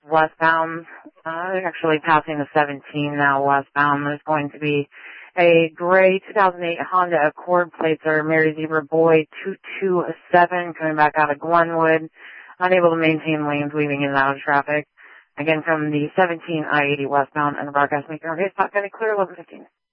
westbound. They're actually passing the 17 now westbound. There's going to be a gray 2008 Honda Accord. Plates are Mary Zebra Boy 227 coming back out of Glenwood. Unable to maintain lanes, weaving in and out of traffic. Again, from the 17 I-80 westbound and the broadcast maker. Okay, stop getting clear, 11:15.